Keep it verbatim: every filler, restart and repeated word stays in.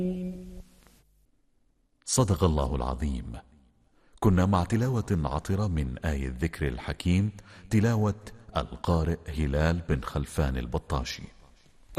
صدق الله العظيم. كنا مع تلاوة عطرة من آية الذكر الحكيم، تلاوة القارئ هلال بن خلفان البطاشي.